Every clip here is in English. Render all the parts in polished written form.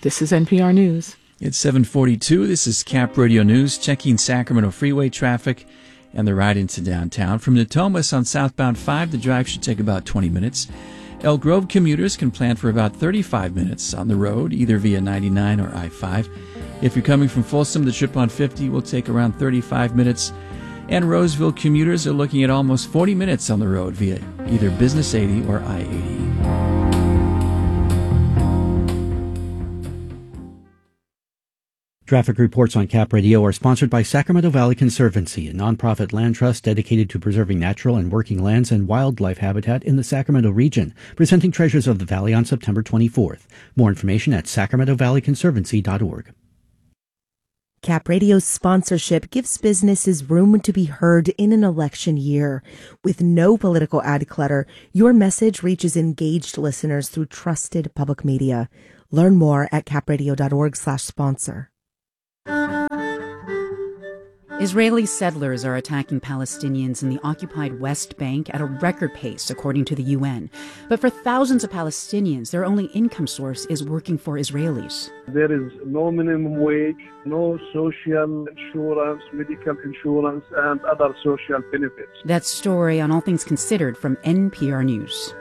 This is NPR News. It's 7:42. This is Cap Radio News, checking Sacramento freeway traffic and the ride into downtown. From Natomas on southbound 5, the drive should take about 20 minutes. Elk Grove commuters can plan for about 35 minutes on the road, either via 99 or I-5. If you're coming from Folsom, the trip on 50 will take around 35 minutes. And Roseville commuters are looking at almost 40 minutes on the road via either Business 80 or I-80. Traffic reports on Cap Radio are sponsored by Sacramento Valley Conservancy, a nonprofit land trust dedicated to preserving natural and working lands and wildlife habitat in the Sacramento region, presenting Treasures of the Valley on September 24th. More information at sacramentovalleyconservancy.org. Cap Radio's sponsorship gives businesses room to be heard in an election year. With no political ad clutter, your message reaches engaged listeners through trusted public media. Learn more at capradio.org/sponsor. Israeli settlers are attacking Palestinians in the occupied West Bank at a record pace, according to the UN. But for thousands of Palestinians, their only income source is working for Israelis. There is no minimum wage, no social insurance, medical insurance, and other social benefits. That story on All Things Considered from NPR News.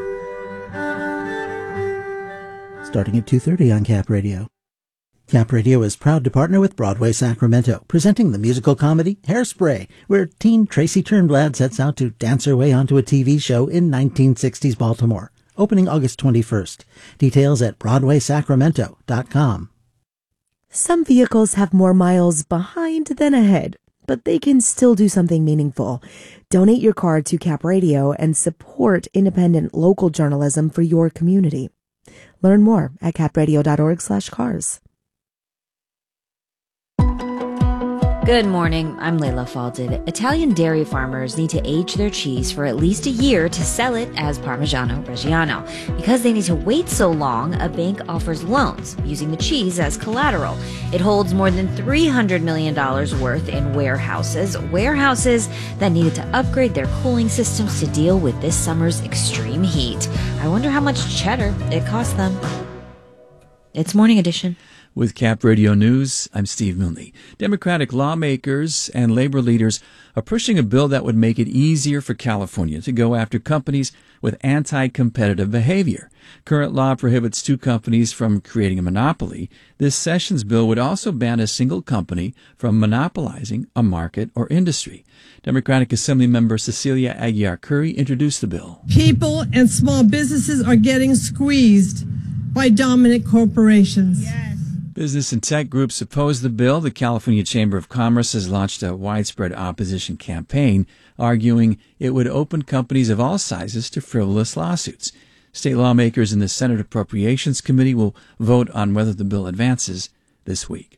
Starting at 2:30 on Cap Radio. Cap Radio is proud to partner with Broadway Sacramento, presenting the musical comedy Hairspray, where teen Tracy Turnblad sets out to dance her way onto a TV show in 1960s Baltimore, opening August 21st. Details at BroadwaySacramento.com. Some vehicles have more miles behind than ahead, but they can still do something meaningful. Donate your car to Cap Radio and support independent local journalism for your community. Learn more at capradio.org/cars. Good morning, I'm Layla Falded. Italian dairy farmers need to age their cheese for at least a year to sell it as Parmigiano Reggiano. Because they need to wait so long, a bank offers loans using the cheese as collateral. It holds more than $300 million worth in warehouses that needed to upgrade their cooling systems to deal with this summer's extreme heat. I wonder how much cheddar it cost them. It's Morning Edition. With Cap Radio News, I'm Steve Milne. Democratic lawmakers and labor leaders are pushing a bill that would make it easier for California to go after companies with anti-competitive behavior. Current law prohibits two companies from creating a monopoly. This sessions bill would also ban a single company from monopolizing a market or industry. Democratic Assembly member Cecilia Aguiar Curry introduced the bill. People and small businesses are getting squeezed by dominant corporations. Yes. Business and tech groups oppose the bill. The California Chamber of Commerce has launched a widespread opposition campaign, arguing it would open companies of all sizes to frivolous lawsuits. State lawmakers in the Senate Appropriations Committee will vote on whether the bill advances this week.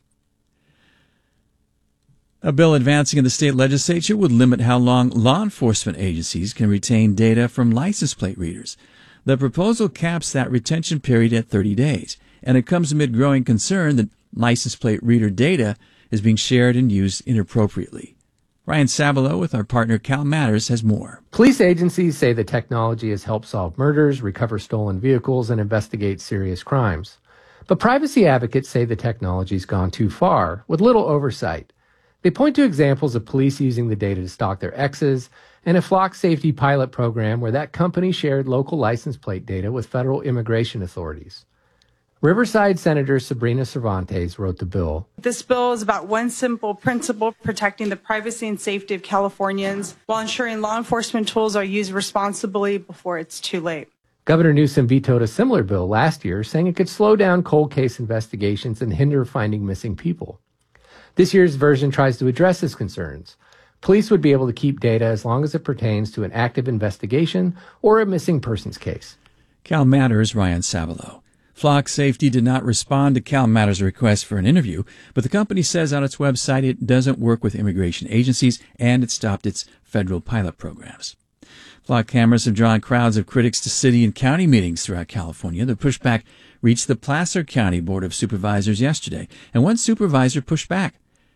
A bill advancing in the state legislature would limit how long law enforcement agencies can retain data from license plate readers. The proposal caps that retention period at 30 days. And it comes amid growing concern that license plate reader data is being shared and used inappropriately. Ryan Sabelo with our partner Cal Matters has more. Police agencies say the technology has helped solve murders, recover stolen vehicles, and investigate serious crimes. But privacy advocates say the technology's gone too far, with little oversight. They point to examples of police using the data to stalk their exes, and a flock safety pilot program where that company shared local license plate data with federal immigration authorities. Riverside Senator Sabrina Cervantes wrote the bill. This bill is about one simple principle: protecting the privacy and safety of Californians while ensuring law enforcement tools are used responsibly before it's too late. Governor Newsom vetoed a similar bill last year, saying it could slow down cold case investigations and hinder finding missing people. This year's version tries to address his concerns. Police would be able to keep data as long as it pertains to an active investigation or a missing persons case. Cal Matters, Ryan Sabelo. Flock Safety did not respond to Cal Matters' request for an interview, but the company says on its website it doesn't work with immigration agencies and it stopped its federal pilot programs. Flock cameras have drawn crowds of critics to city and county meetings throughout California. The pushback reached the Placer County Board of Supervisors yesterday, and one supervisor pushed back.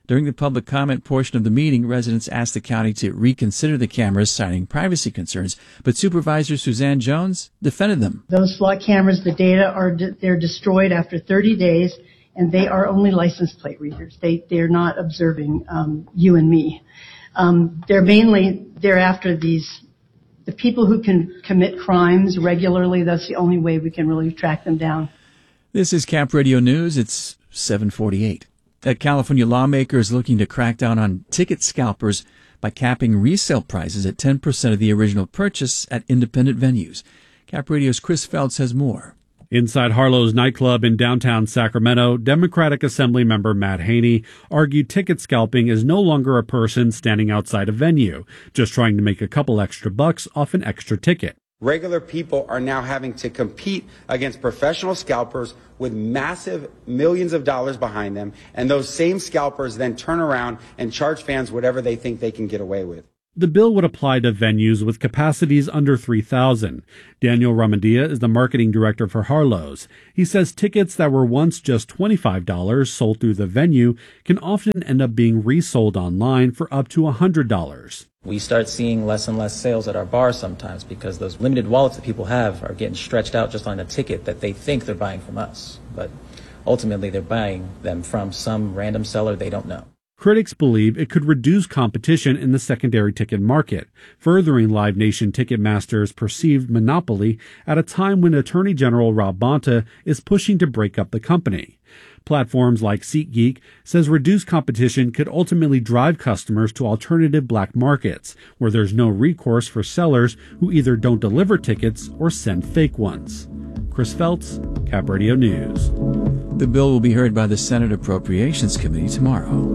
During the public comment portion of the meeting, residents asked the county to reconsider the cameras, citing privacy concerns, but Supervisor Suzanne Jones defended them. Those flock cameras, the data they're destroyed after 30 days, and they are only license plate readers. They're not observing you and me. They're after the people who can commit crimes regularly. That's the only way we can really track them down. This is Cap Radio News. It's 7:48. A California lawmaker is looking to crack down on ticket scalpers by capping resale prices at 10% of the original purchase at independent venues. Cap Radio's Chris Feltz has more. Inside Harlow's nightclub in downtown Sacramento, Democratic Assembly member Matt Haney argued ticket scalping is no longer a person standing outside a venue, just trying to make a couple extra bucks off an extra ticket. Regular people are now having to compete against professional scalpers with massive millions of dollars behind them, and those same scalpers then turn around and charge fans whatever they think they can get away with. The bill would apply to venues with capacities under 3,000. Daniel Ramandia is the marketing director for Harlow's. He says tickets that were once just $25 sold through the venue can often end up being resold online for up to $100. We start seeing less and less sales at our bars sometimes because those limited wallets that people have are getting stretched out just on a ticket that they think they're buying from us. But ultimately, they're buying them from some random seller they don't know. Critics believe it could reduce competition in the secondary ticket market, furthering Live Nation Ticketmaster's perceived monopoly at a time when Attorney General Rob Bonta is pushing to break up the company. Platforms like SeatGeek says reduced competition could ultimately drive customers to alternative black markets, where there's no recourse for sellers who either don't deliver tickets or send fake ones. Chris Feltz, Cap Radio News. The bill will be heard by the Senate Appropriations Committee tomorrow.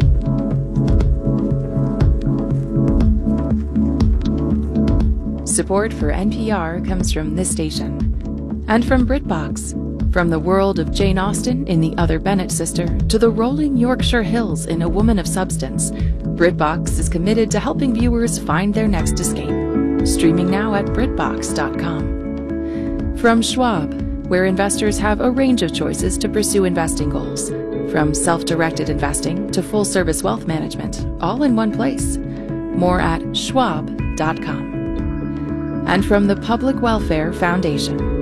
Support for NPR comes from this station and from BritBox. From the world of Jane Austen in The Other Bennet Sister to the rolling Yorkshire Hills in A Woman of Substance, BritBox is committed to helping viewers find their next escape. Streaming now at BritBox.com. From Schwab, where investors have a range of choices to pursue investing goals. From self-directed investing to full-service wealth management, all in one place. More at Schwab.com. And from the Public Welfare Foundation.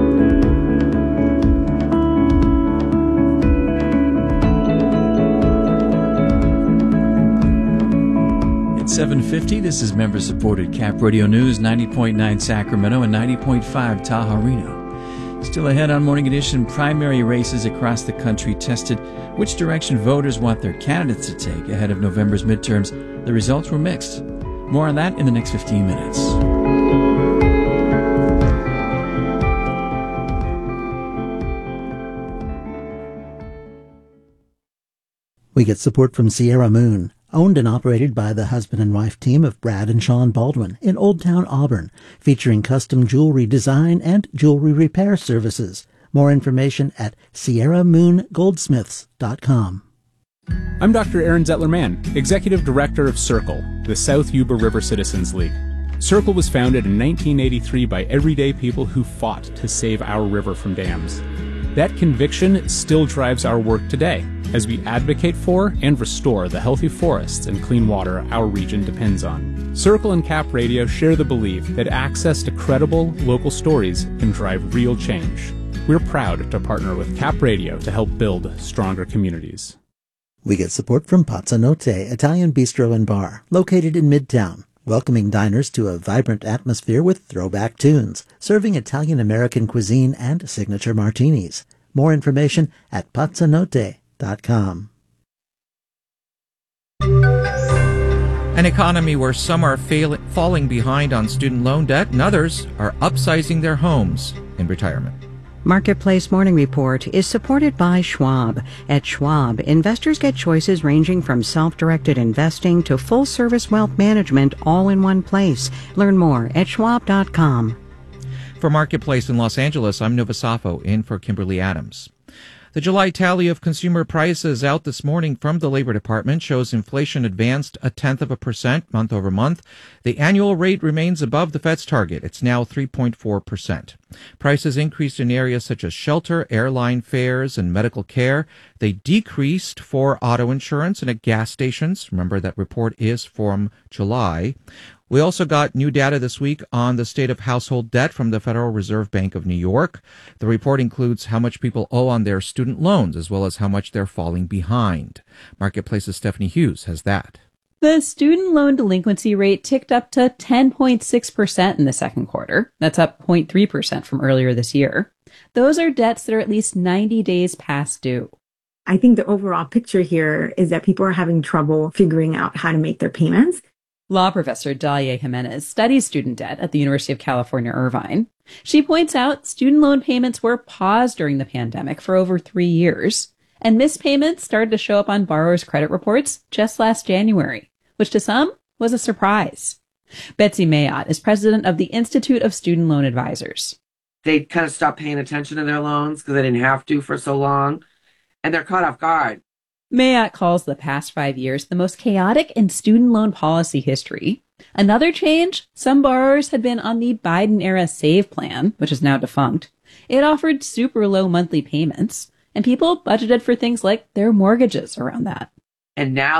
At 7:50, this is member-supported Cap Radio News, 90.9 Sacramento and 90.5 Tahoe Reno. Still ahead on Morning Edition, primary races across the country tested which direction voters want their candidates to take ahead of November's midterms. The results were mixed. More on that in the next 15 minutes. We get support from Sierra Moon, owned and operated by the husband and wife team of Brad and Sean Baldwin in Old Town Auburn, featuring custom jewelry design and jewelry repair services. More information at SierraMoonGoldsmiths.com. I'm Dr. Aaron Zettler-Mann, Executive Director of Circle, the South Yuba River Citizens League. Circle was founded in 1983 by everyday people who fought to save our river from dams. That conviction still drives our work today as we advocate for and restore the healthy forests and clean water our region depends on. Circle and Cap Radio share the belief that access to credible local stories can drive real change. We're proud to partner with Cap Radio to help build stronger communities. We get support from Pazzanotte Italian Bistro and Bar, located in Midtown, welcoming diners to a vibrant atmosphere with throwback tunes, serving Italian-American cuisine and signature martinis. More information at Pazzanotte.com. An economy where some are falling behind on student loan debt and others are upsizing their homes in retirement. Marketplace Morning Report is supported by Schwab. At Schwab, investors get choices ranging from self-directed investing to full-service wealth management all in one place. Learn more at Schwab.com. For Marketplace in Los Angeles, I'm Nova Safo, in for Kimberly Adams. The July tally of consumer prices out this morning from the Labor Department shows inflation advanced 0.1% month over month. The annual rate remains above the Fed's target. It's now 3.4%. Prices increased in areas such as shelter, airline fares, and medical care. They decreased for auto insurance and at gas stations. Remember, that report is from July. We also got new data this week on the state of household debt from the Federal Reserve Bank of New York. The report includes how much people owe on their student loans, as well as how much they're falling behind. Marketplace's Stephanie Hughes has that. The student loan delinquency rate ticked up to 10.6% in the second quarter. That's up 0.3% from earlier this year. Those are debts that are at least 90 days past due. I think the overall picture here is that people are having trouble figuring out how to make their payments. Law professor Dalia Jimenez studies student debt at the University of California, Irvine. She points out student loan payments were paused during the pandemic for over 3 years, and missed payments started to show up on borrowers' credit reports just last January, which to some was a surprise. Betsy Mayotte is president of the Institute of Student Loan Advisors. They kind of stopped paying attention to their loans because they didn't have to for so long, and they're caught off guard. Mayotte calls the past 5 years the most chaotic in student loan policy history. Another change, some borrowers had been on the Biden-era SAVE plan, which is now defunct. It offered super low monthly payments, and people budgeted for things like their mortgages around that. And now